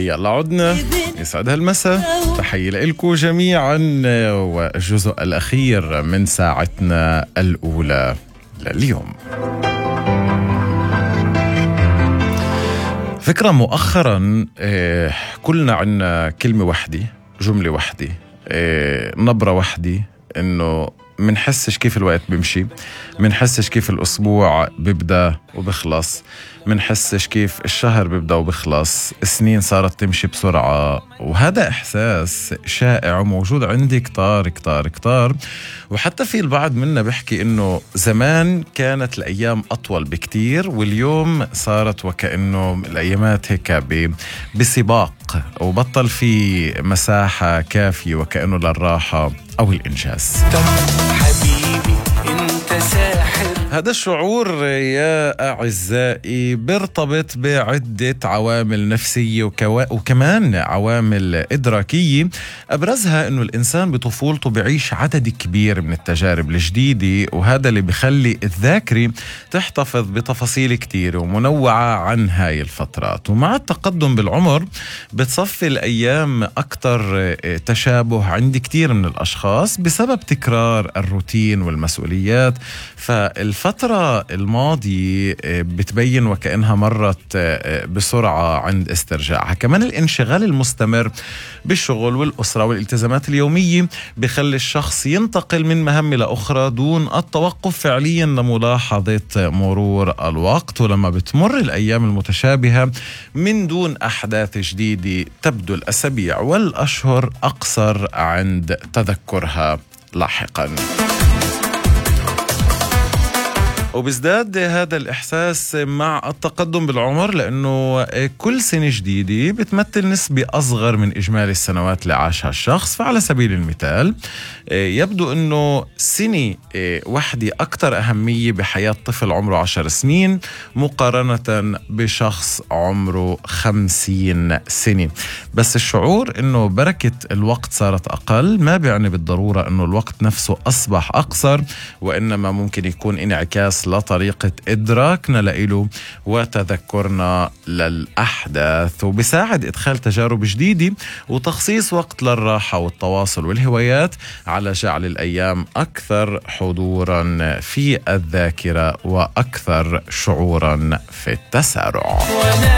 يلا عدنا، يسعد هالمساء، تحية لكم جميعا، والجزء الأخير من ساعتنا الأولى لليوم. فكرة مؤخرا كلنا عنا كلمة وحدة، جملة وحدة، نبرة وحدة، إنه منحسش كيف الوقت بيمشي، منحسش كيف الأسبوع بيبدأ وبخلص، منحسش كيف الشهر بيبدأ وبخلص، السنين صارت تمشي بسرعة. وهذا إحساس شائع وموجود عندي كتار كتار كتار. وحتى في البعض منا بيحكي إنه زمان كانت الأيام أطول بكتير، واليوم صارت وكأنه الأيامات هيك بسباق، وبطل في مساحة كافية وكأنه للراحة أو الإنجاز. حبيبي انت ساحر. هذا الشعور يا أعزائي بيرتبط بعدة عوامل نفسية وكمان عوامل إدراكية. أبرزها أنه الإنسان بطفولته بيعيش عدد كبير من التجارب الجديدة، وهذا اللي بيخلي الذاكرة تحتفظ بتفاصيل كتير ومنوعة عن هاي الفترات. ومع التقدم بالعمر بتصفي الأيام أكتر تشابه عند كتير من الأشخاص بسبب تكرار الروتين والمسؤوليات. فالفترة الماضية بتبين وكأنها مرت بسرعة عند استرجاعها. كمان الانشغال المستمر بالشغل والأسرة والالتزامات اليومية بخلي الشخص ينتقل من مهمة لأخرى دون التوقف فعليا لملاحظة مرور الوقت. ولما بتمر الأيام المتشابهة من دون أحداث جديدة تبدو الأسابيع والأشهر أقصر عند تذكرها لاحقا. وبزداد هذا الإحساس مع التقدم بالعمر، لأنه كل سنة جديدة بتمثل نسبة أصغر من إجمالي السنوات اللي عاشها الشخص. فعلى سبيل المثال يبدو أنه سنة واحدة أكثر أهمية بحياة طفل عمره 10 سنين مقارنة بشخص عمره 50 سنة. بس الشعور أنه بركة الوقت صارت أقل ما بيعني بالضرورة أنه الوقت نفسه أصبح أقصر، وإنما ممكن يكون انعكاس لطريقة إدراكنا لإله وتذكرنا للأحداث. وبساعد إدخال تجارب جديدة وتخصيص وقت للراحة والتواصل والهوايات على جعل الأيام أكثر حضورا في الذاكرة وأكثر شعورا في التسارع.